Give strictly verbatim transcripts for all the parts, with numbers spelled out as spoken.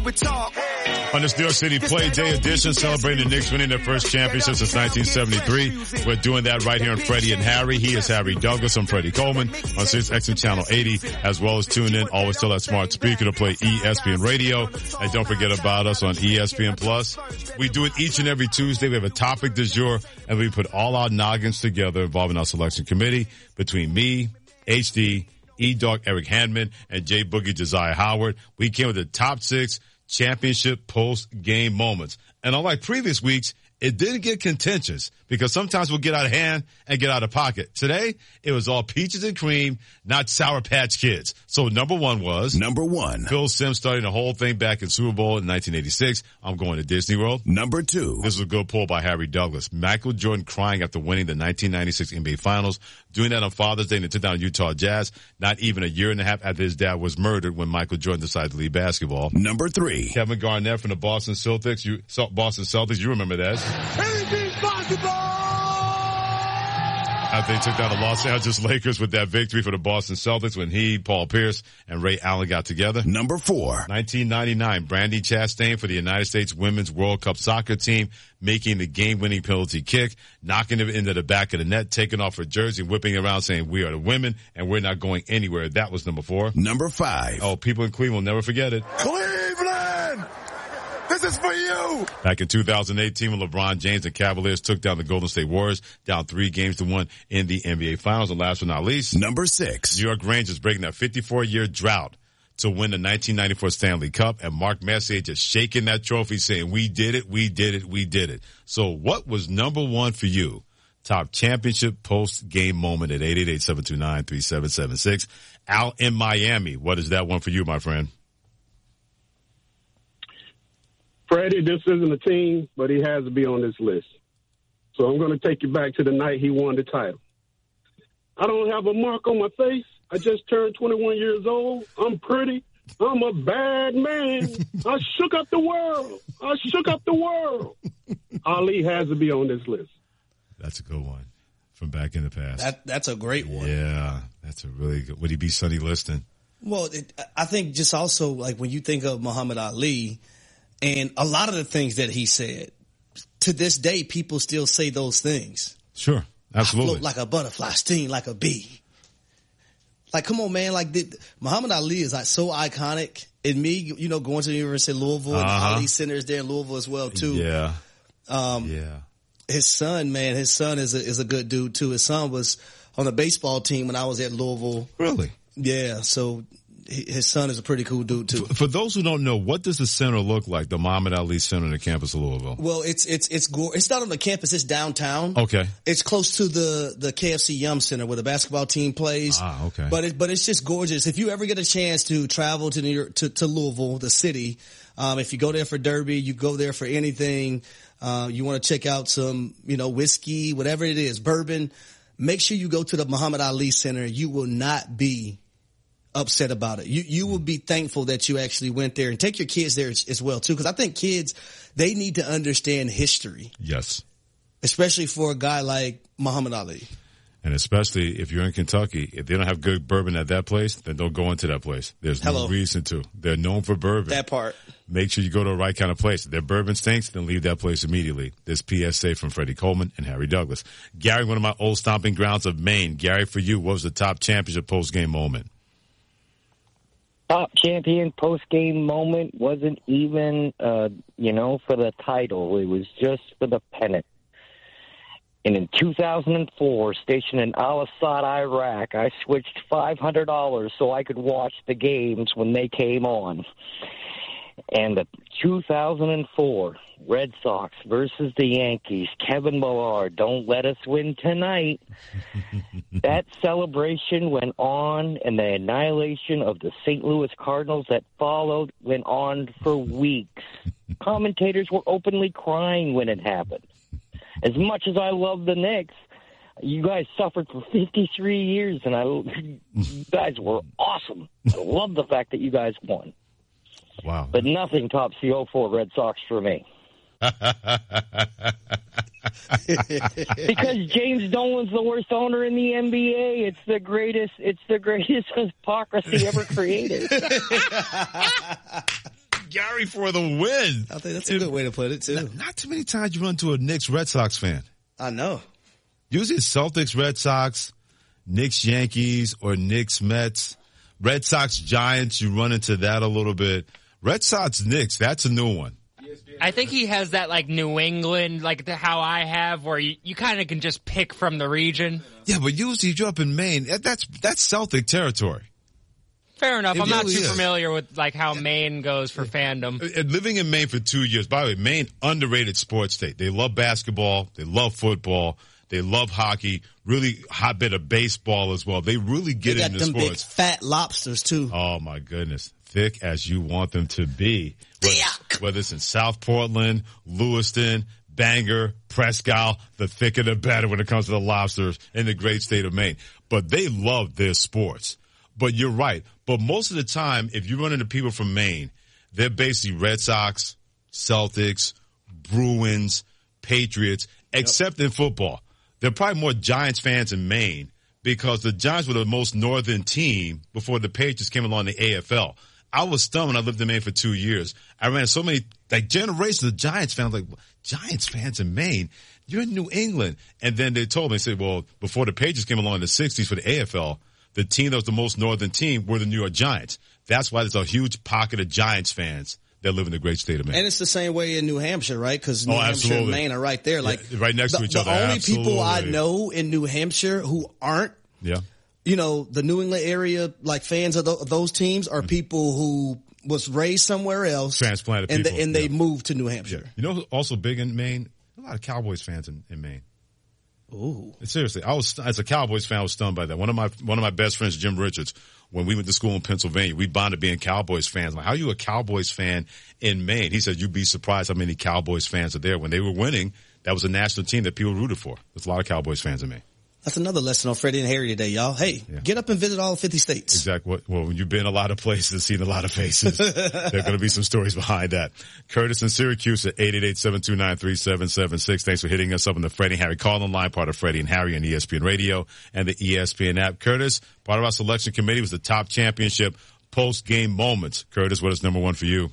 we talk. On this New York City Play Day edition, celebrating the Knicks winning their first championship since nineteen seventy-three. We're doing that right here on Freddie and Harry. He is Harry Douglas. I'm Freddie Coleman on Sirius X M Channel eighty, as well as tune in. Always tell that smart speaker to play E S P N Radio. And don't forget about us on E S P N Plus. We do it each and every Tuesday. We have a topic du jour, and we put all our noggins together involving our selection committee between me, H D, E-Dog Eric Handman, and J Boogie Josiah Howard. We came with the top six championship post-game moments. And unlike previous weeks, it didn't get contentious because sometimes we'll get out of hand and get out of pocket. Today, it was all peaches and cream, not Sour Patch Kids. So number one was... Number one. Phil Simms starting the whole thing back in Super Bowl in nineteen eighty-six. I'm going to Disney World. Number two. This was a good poll by Harry Douglas. Michael Jordan crying after winning the nineteen ninety-six N B A Finals. Doing that on Father's Day in the took down Utah Jazz. Not even a year and a half after his dad was murdered when Michael Jordan decided to leave basketball. Number three. Kevin Garnett from the Boston Celtics. You, Boston Celtics, you remember that. Anything's possible! After they took down the Los Angeles Lakers with that victory for the Boston Celtics when he, Paul Pierce, and Ray Allen got together. Number four. nineteen ninety-nine, Brandi Chastain for the United States Women's World Cup soccer team, making the game-winning penalty kick, knocking it into the back of the net, taking off her jersey, whipping it around saying, we are the women, and we're not going anywhere. That was number four. Number five. Oh, people in Cleveland will never forget it. Cleveland! This is for you! Back in two thousand eighteen when LeBron James and Cavaliers took down the Golden State Warriors, down three games to one in the N B A Finals. And last but not least, number six. New York Rangers breaking that fifty-four year drought to win the nineteen ninety-four Stanley Cup. And Mark Messier just shaking that trophy saying, we did it, we did it, we did it. So what was number one for you? Top championship post-game moment at eight eight eight, seven two nine, three seven seven six. Al in Miami. What is that one for you, my friend? Freddie, this isn't a team, but he has to be on this list. So I'm going to take you back to the night he won the title. I don't have a mark on my face. I just turned twenty-one years old. I'm pretty. I'm a bad man. I shook up the world. I shook up the world. Ali has to be on this list. That's a good one from back in the past. That, that's a great one. Yeah, that's a really good. Would he be Sonny Liston? Well, it, I think just also like when you think of Muhammad Ali and a lot of the things that he said, to this day, people still say those things. Sure, absolutely. I float like a butterfly, sting like a bee. Like, come on, man. Like, the, Muhammad Ali is like so iconic. And me, you know, going to the University of Louisville, uh-huh. and Ali Center is there in Louisville as well, too. Yeah. Um, yeah. His son, man, his son is a, is a good dude, too. His son was on the baseball team when I was at Louisville. Really? Yeah. So his son is a pretty cool dude, too. For those who don't know, what does the center look like, the Muhammad Ali Center on the campus of Louisville? Well, it's it's it's go- it's not on the campus. It's downtown. Okay. It's close to the, the K F C Yum Center where the basketball team plays. Ah, okay. But it, but it's just gorgeous. If you ever get a chance to travel to New York, to, to Louisville, the city, um, if you go there for Derby, you go there for anything, uh, you want to check out some, you know, whiskey, whatever it is, bourbon, make sure you go to the Muhammad Ali Center. You will not be upset about it. You you will be thankful that you actually went there, and take your kids there as, as well too, because I think kids, they need to understand history. Yes. Especially for a guy like Muhammad Ali. And especially if you're in Kentucky, if they don't have good bourbon at that place, then don't go into that place. There's Hello. no reason to. They're known for bourbon. That part. Make sure you go to the right kind of place. If their bourbon stinks, then leave that place immediately. This P S A from Freddie Coleman and Harry Douglas. Gary, one of my old stomping grounds of Maine. Gary, for you, what was the top championship post-game moment? Top champion post-game moment wasn't even, uh, you know, for the title. It was just for the pennant. And in two thousand four, stationed in Al-Assad, Iraq, I switched five hundred dollars so I could watch the games when they came on. And the two thousand four Red Sox versus the Yankees, Kevin Millar, don't let us win tonight. That celebration went on, and the annihilation of the Saint Louis Cardinals that followed went on for weeks. Commentators were openly crying when it happened. As much as I love the Knicks, you guys suffered for fifty-three years, and I, you guys were awesome. I love the fact that you guys won. Wow. But nothing tops the oh four Red Sox for me. Because James Dolan's the worst owner in the N B A. It's the greatest. It's the greatest hypocrisy ever created. Gary for the win. I think that's a good way to put it, too. Not, not too many times you run into a Knicks Red Sox fan. I know. Usually it's Celtics, Red Sox, Knicks, Yankees, or Knicks, Mets. Red Sox, Giants, you run into that a little bit. Red Sox, Knicks, that's a new one. I think he has that like New England, like the, how I have, where you, you kind of can just pick from the region. Yeah, but usually you're up in Maine. That- That's that's Celtic territory. Fair enough. It I'm not really too is. familiar with like how Maine goes for fandom. And living in Maine for two years, by the way, Maine, underrated sports state. They love basketball. They love football. They love hockey. Really hotbed of baseball as well. They really They get got into them big sports. fat lobsters, too. Oh, my goodness. Thick as you want them to be. Whether, whether it's in South Portland, Lewiston, Bangor, Presque Isle, the thicker the better when it comes to the lobsters in the great state of Maine. But they love their sports. But you're right. But most of the time, if you run into people from Maine, they're basically Red Sox, Celtics, Bruins, Patriots, except in football. There are probably more Giants fans in Maine because the Giants were the most northern team before the Patriots came along in the A F L. I was stunned when I lived in Maine for two years. I ran so many, like generations of Giants fans, like, Giants fans in Maine? You're in New England. And then they told me, they said, well, before the Patriots came along in the sixties for the A F L, the team that was the most northern team were the New York Giants. That's why there's a huge pocket of Giants fans that live in the great state of Maine. And it's the same way in New Hampshire, right? Because New Oh, Hampshire absolutely. and Maine are right there. Like Yeah, right next to the, each the other. only Absolutely. people I know in New Hampshire who aren't, Yeah. you know, the New England area, like fans of, th- of those teams are people who was raised somewhere else. Transplanted and people, The, and they yeah. moved to New Hampshire. You know who's also big in Maine? A lot of Cowboys fans in, in Maine. Ooh. Seriously, I was, as a Cowboys fan, I was stunned by that. One of my, one of my best friends, Jim Richards, when we went to school in Pennsylvania, we bonded being Cowboys fans. Like, how are you a Cowboys fan in Maine? He said, you'd be surprised how many Cowboys fans are there. When they were winning, that was a national team that people rooted for. There's a lot of Cowboys fans in Maine. That's another lesson on Freddie and Harry today, y'all. Hey, Yeah. get up and visit all fifty states. Exactly. Well, when you've been a lot of places and seen a lot of faces, there are going to be some stories behind that. Curtis in Syracuse at eight eight eight, seven two nine, three seven seven six. Thanks for hitting us up on the Freddie and Harry call-in line, part of Freddie and Harry on E S P N Radio and the E S P N app. Curtis, part of our selection committee was the top championship post-game moments. Curtis, what is number one for you?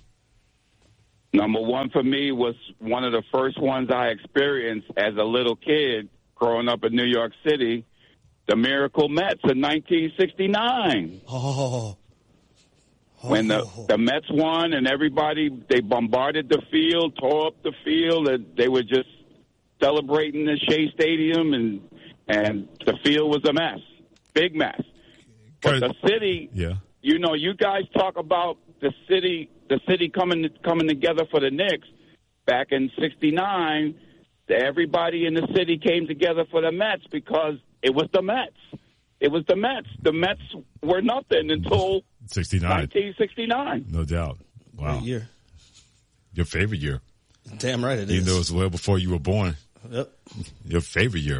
Number one for me was one of the first ones I experienced as a little kid growing up in New York City, the Miracle Mets in nineteen sixty-nine. Oh. oh. When the, the Mets won and everybody, they bombarded the field, tore up the field, and they were just celebrating the Shea Stadium, and and the field was a mess, big mess. But the city, Yeah. you know, you guys talk about the city, the city coming coming together for the Knicks back in sixty-nine. Everybody in the city came together for the Mets because it was the Mets. It was the Mets. The Mets were nothing until sixty-nine. nineteen sixty-nine. No doubt. Wow. Great year. Your favorite year. Damn right it Even is. though it was well before you were born. Yep. Your favorite year.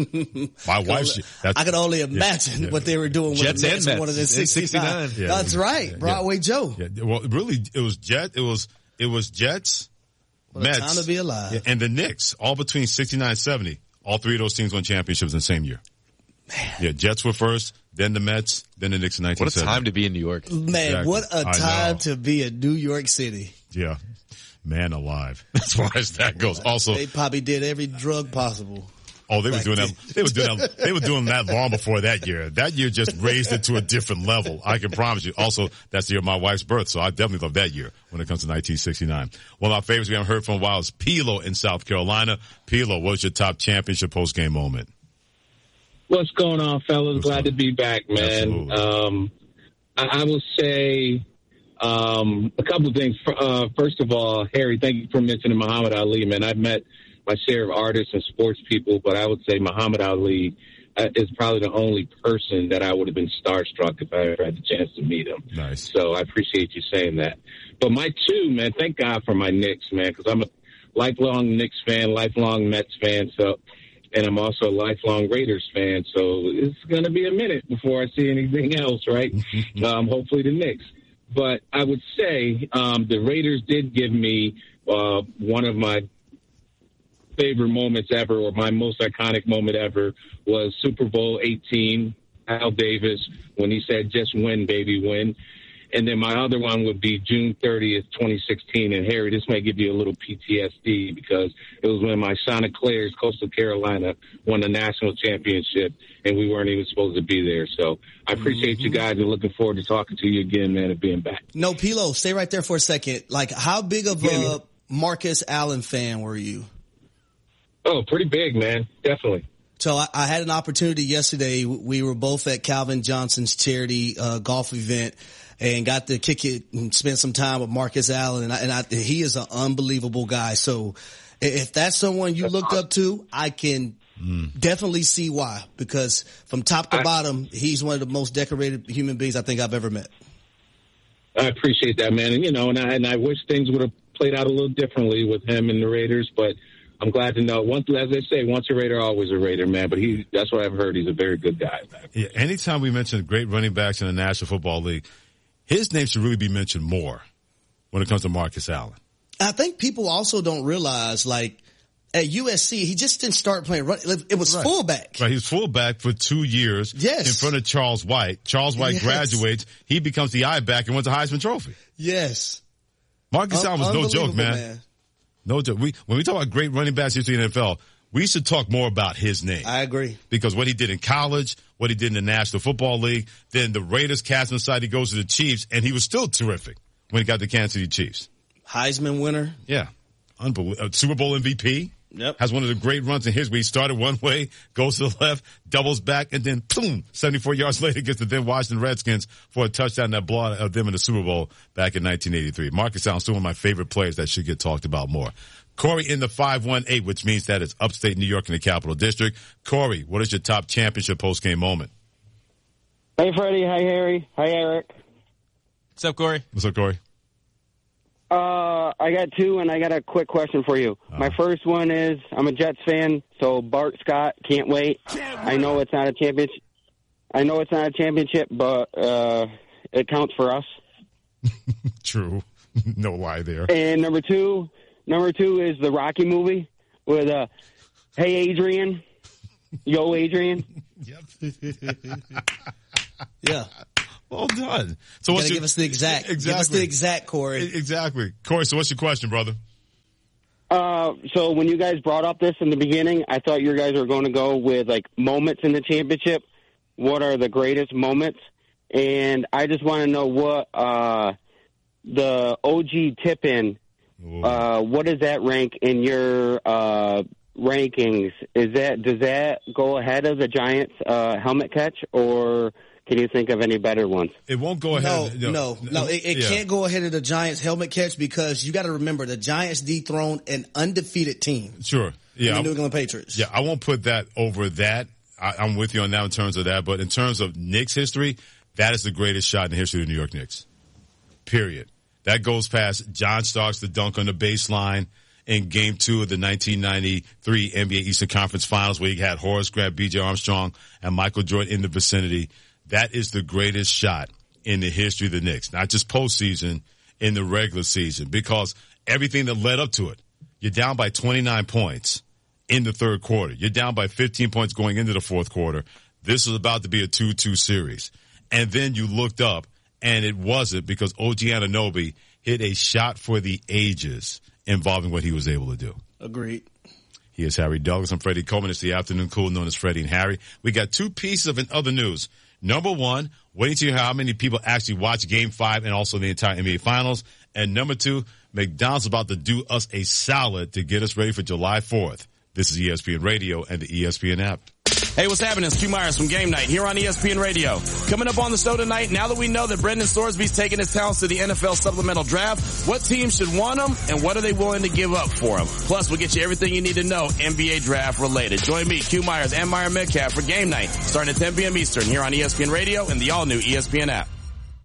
My wife's. I could only imagine yeah. what they were doing with Jets the and Mets Mets one of the in sixty-nine. sixty-nine. Yeah. That's right. Yeah. Broadway Joe. Yeah, well, really, it was Jet. It was it was Jets, What a Mets, time to be alive. yeah, and the Knicks. All between sixty-nine and seventy. All three of those teams won championships in the same year. Man. Yeah, Jets were first, then the Mets, then the Knicks in nineteen What a seventy. time to be in New York. Man, Exactly. what a I time know. to be in New York City. Yeah, man alive. As far as that goes. Also, They probably did every drug possible. oh, they were back doing that. then. They were doing that. They were doing that long before that year. That year just raised it to a different level. I can promise you. Also, that's the year of my wife's birth, so I definitely love that year when it comes to nineteen sixty-nine. One of our favorites we haven't heard from a while is Pilo in South Carolina. Pilo, what's your top championship post-game moment? What's going on, fellas? What's Glad going to be back, man. Absolutely. Um, I, I will say um, a couple of things. Uh, first of all, Harry, thank you for mentioning Muhammad Ali, man. I've met my share of artists and sports people, but I would say Muhammad Ali uh, is probably the only person that I would have been starstruck if I ever had the chance to meet him. Nice. So I appreciate you saying that. But my two, man, thank God for my Knicks, man, because I'm a lifelong Knicks fan, lifelong Mets fan. So. And I'm also a lifelong Raiders fan, so it's going to be a minute before I see anything else, right? um, hopefully the Knicks. But I would say um, the Raiders did give me uh, one of my favorite moments ever, or my most iconic moment ever, was Super Bowl eighteen, Al Davis, when he said, just win, baby, win. And then my other one would be June thirtieth, twenty sixteen. And Harry, this may give you a little P T S D because it was when my Chanticleers, Coastal Carolina, won the national championship, and we weren't even supposed to be there. So I appreciate mm-hmm. you guys and looking forward to talking to you again, man, and being back. No, Pilo, stay right there for a second. Like, how big of a Marcus Allen fan were you? Oh, pretty big, man. Definitely. So I, I had an opportunity yesterday. We were both at Calvin Johnson's charity uh, golf event and got to kick it and spend some time with Marcus Allen. And, I, and I, he is an unbelievable guy. So if that's someone you looked up to, I can mm. definitely see why. Because from top to I, bottom, he's one of the most decorated human beings I think I've ever met. I appreciate that, man. And, you know, and I, and I wish things would have played out a little differently with him and the Raiders, but I'm glad to know. Once, as they say, once a Raider, always a Raider, man. But he, that's what I've heard. He's a very good guy, man. Yeah, anytime we mention great running backs in the National Football League, his name should really be mentioned more when it comes to Marcus Allen. I think people also don't realize, like, at U S C, he just didn't start playing run. It was right. fullback. Right, he was fullback for two years yes. in front of Charles White. Charles White yes. graduates. He becomes the I-back and wins the Heisman Trophy. Yes. Marcus Allen was no joke, man. man. No joke. We, when we talk about great running backs in the N F L, we should talk more about his name. I agree. Because what he did in college, what he did in the National Football League, then the Raiders cast him aside, he goes to the Chiefs, and he was still terrific when he got the Kansas City Chiefs. Heisman winner. Yeah. Unbelievable. Super Bowl M V P. Yep. Has one of the great runs in his where he started one way, goes to the left, doubles back, and then boom, seventy-four yards later gets the then Washington Redskins for a touchdown that brought of them in the Super Bowl back in nineteen eighty-three. Marcus Allen, still one of my favorite players that should get talked about more. Corey in the five one eight, which means that it's upstate New York in the Capital District. Corey, what is your top championship postgame moment? Hey, Freddie. Hi, Harry. Hi, Eric. What's up, Corey? What's up, Corey? Uh, I got two, and I got a quick question for you. Uh, My first one is, I'm a Jets fan, so Bart Scott, can't wait. Can't I know it's not a championship. I know it's not a championship, but uh, it counts for us. True. No lie there. And number two, number two is the Rocky movie with, uh, hey, Adrian. Yo, Adrian. Yep. Yeah. Well done. So what's your, give us the exact, exactly. Give us the exact, Corey. Exactly. Corey, so what's your question, brother? Uh, so when you guys brought up this in the beginning, I thought you guys were going to go with, like, moments in the championship. What are the greatest moments? And I just want to know what, uh, the O G tip-in, uh, what does that rank in your, uh, rankings? Is that, does that go ahead of the Giants, uh, helmet catch, or can you think of any better ones? It won't go ahead. No, no, no. no it it yeah. can't go ahead of the Giants helmet catch because you got to remember the Giants dethroned an undefeated team. Sure. Yeah. The New England Patriots. Yeah, I won't put that over that. I, I'm with you on that in terms of that. But in terms of Knicks history, that is the greatest shot in the history of the New York Knicks. Period. That goes past John Starks, the dunk on the baseline in game two of the nineteen ninety-three N B A Eastern Conference Finals where you had Horace Grant, B J Armstrong, and Michael Jordan in the vicinity. That is the greatest shot in the history of the Knicks, not just postseason, in the regular season, because everything that led up to it. You're down by twenty-nine points in the third quarter. You're down by fifteen points going into the fourth quarter. This was about to be a two two series. And then you looked up, and it wasn't because O G Anunoby hit a shot for the ages involving what he was able to do. Agreed. He is Harry Douglas. I'm Freddie Coleman. It's the Afternoon Cool, known as Freddie and Harry. We got two pieces of other news. Number one, waiting to hear how many people actually watch Game five and also the entire N B A Finals. And number two, McDonald's about to do us a salad to get us ready for July fourth. This is E S P N Radio and the E S P N app. Hey, what's happening? It's Q Myers from Game Night here on E S P N Radio. Coming up on the show tonight, now that we know that Brendan Sorsby's taking his talents to the N F L Supplemental Draft, what teams should want him and what are they willing to give up for him? Plus, we'll get you everything you need to know N B A Draft related. Join me, Q Myers, and Meyer Metcalf for Game Night, starting at ten p.m. Eastern here on E S P N Radio and the all-new E S P N app.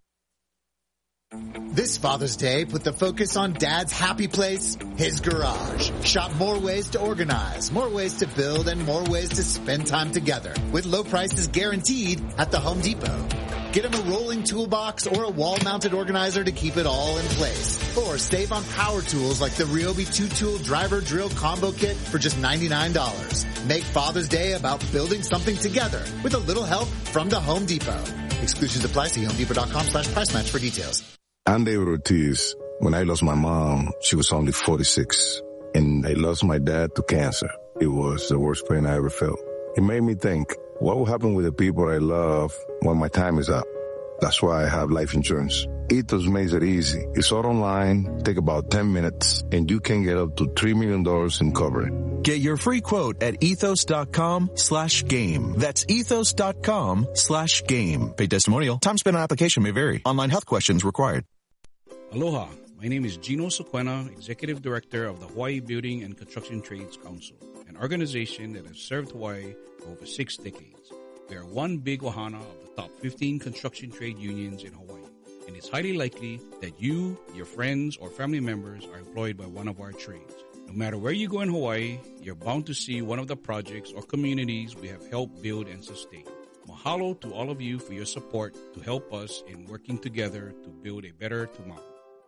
This Father's Day, put the focus on Dad's happy place, his garage. Shop more ways to organize, more ways to build, and more ways to spend time together with low prices guaranteed at the Home Depot. Get him a rolling toolbox or a wall-mounted organizer to keep it all in place. Or save on power tools like the Ryobi two-tool driver drill combo kit for just ninety-nine dollars. Make Father's Day about building something together with a little help from the Home Depot. Exclusions apply. See homedepot.com slash price match for details. I'm David Ortiz. When I lost my mom, she was only forty-six. And I lost my dad to cancer. It was the worst pain I ever felt. It made me think, what will happen with the people I love when my time is up? That's why I have life insurance. Ethos makes it easy. It's all online, take about ten minutes, and you can get up to three million dollars in coverage. Get your free quote at ethos.com slash game. That's ethos.com slash game. Paid testimonial. Time spent on application may vary. Online health questions required. Aloha. My name is Gino Sequena, Executive Director of the Hawaii Building and Construction Trades Council, an organization that has served Hawaii for over six decades. We are one big ohana of the top fifteen construction trade unions in Hawaii, and it's highly likely that you, your friends, or family members are employed by one of our trades. No matter where you go in Hawaii, you're bound to see one of the projects or communities we have helped build and sustain. Mahalo to all of you for your support to help us in working together to build a better tomorrow.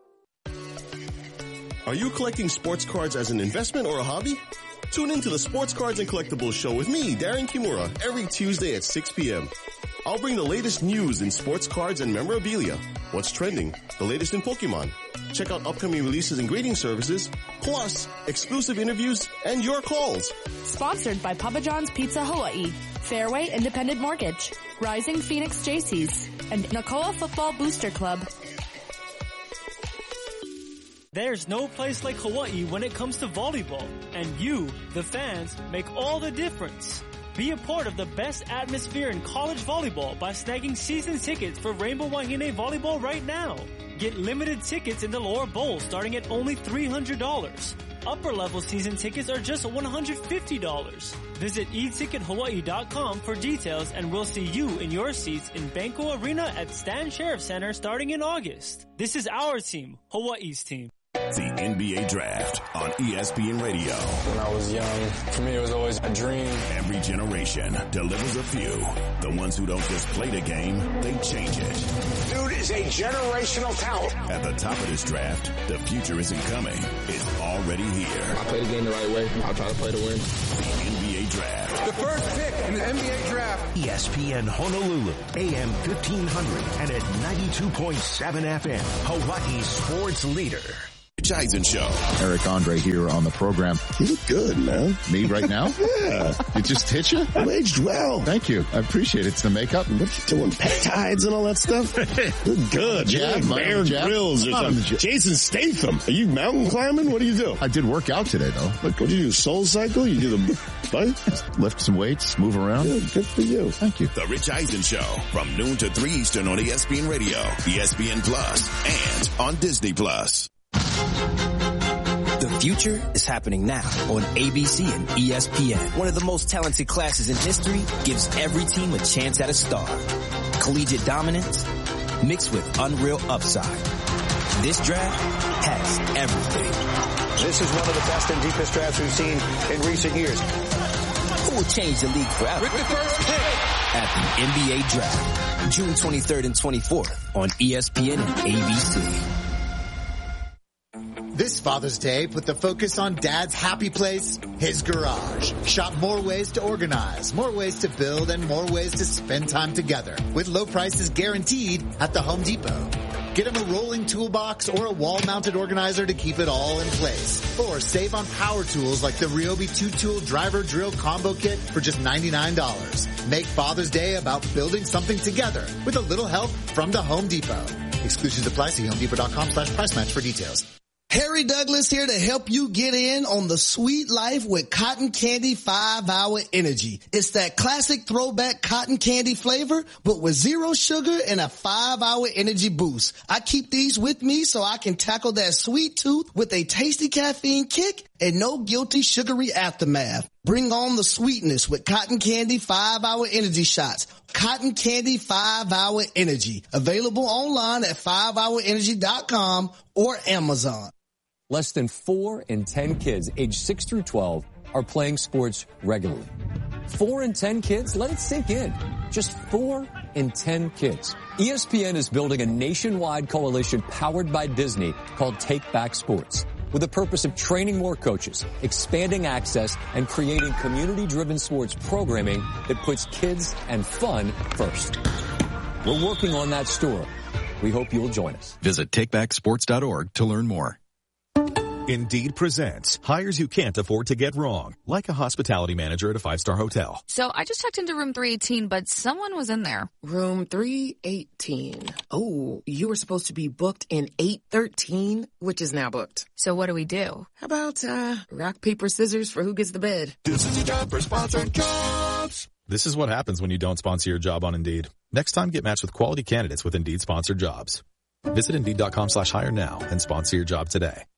Are you collecting sports cards as an investment or a hobby? Tune into the Sports Cards and Collectibles Show with me, Darren Kimura, every Tuesday at six p.m. I'll bring the latest news in sports cards and memorabilia, what's trending, the latest in Pokemon. Check out upcoming releases and grading services, plus exclusive interviews and your calls. Sponsored by Papa John's Pizza Hawaii, Fairway Independent Mortgage, Rising Phoenix Jaycees, and Nakoa Football Booster Club. There's no place like Hawaii when it comes to volleyball, and you, the fans, make all the difference. Be a part of the best atmosphere in college volleyball by snagging season tickets for Rainbow Wahine Volleyball right now. Get limited tickets in the lower bowl starting at only three hundred dollars. Upper level season tickets are just one hundred fifty dollars. Visit e ticket hawaii dot com for details, and we'll see you in your seats in Banco Arena at Stan Sheriff Center starting in August. This is our team, Hawaii's team. The N B A Draft on E S P N Radio. When I was young, for me it was always a dream. Every generation delivers a few. The ones who don't just play the game, they change it. Dude is a generational talent. At the top of this draft, the future isn't coming. It's already here. I play the game the right way. I'll try to play to win. The N B A Draft. The first pick in the N B A Draft. E S P N Honolulu, A M fifteen hundred and at ninety-two point seven F M, Hawaii's sports leader. Rich Eisen Show. Eric Andre here on the program. You look good, man. Me right now? Yeah. It just hit you? You aged well. Thank you. I appreciate it. It's the makeup. What are you doing? Peptides and all that stuff? You're good. Jab, You're like Bear jab. Grylls or something. Jason Statham. Are you mountain climbing? What do you do? I did work out today, though. Look, what do you do? Soul Cycle? You do the bike? Lift some weights, move around. Yeah, good for you. Thank you. The Rich Eisen Show from noon to three Eastern on E S P N Radio, E S P N Plus, and on Disney Plus. The future is happening now on A B C and E S P N. One of the most talented classes in history gives every team a chance at a star. Collegiate dominance mixed with unreal upside. This draft has everything. This is one of the best and deepest drafts we've seen in recent years. Who will change the league forever? With the first pick at the N B A Draft, June twenty-third and twenty-fourth on E S P N and A B C. This Father's Day, put the focus on Dad's happy place, his garage. Shop more ways to organize, more ways to build, and more ways to spend time together. With low prices guaranteed at the Home Depot. Get him a rolling toolbox or a wall-mounted organizer to keep it all in place. Or save on power tools like the Ryobi two-tool driver drill combo kit for just ninety-nine dollars. Make Father's Day about building something together with a little help from the Home Depot. Exclusions apply. See homedepot.com slash price match for details. Harry Douglas here to help you get in on the sweet life with Cotton Candy five hour Energy. It's that classic throwback cotton candy flavor, but with zero sugar and a five hour energy boost. I keep these with me so I can tackle that sweet tooth with a tasty caffeine kick and no guilty sugary aftermath. Bring on the sweetness with Cotton Candy five hour Energy shots. Cotton Candy five hour Energy. Available online at five hour energy dot com or Amazon. Less than four in ten kids aged six through twelve are playing sports regularly. Four in ten kids? Let it sink in. Just four in ten kids. E S P N is building a nationwide coalition powered by Disney called Take Back Sports, with the purpose of training more coaches, expanding access, and creating community-driven sports programming that puts kids and fun first. We're working on that store. We hope you'll join us. Visit take back sports dot org to learn more. Indeed presents hires you can't afford to get wrong, like a hospitality manager at a five-star hotel. So I just checked into room three eighteen, but someone was in there. Room three eighteen. Oh, you were supposed to be booked in eight thirteen, which is now booked. So what do we do? How about, uh, rock, paper, scissors for who gets the bed? This is a job for Sponsored Jobs. This is what happens when you don't sponsor your job on Indeed. Next time, get matched with quality candidates with Indeed sponsored jobs. Visit Indeed.com slash hire now and sponsor your job today.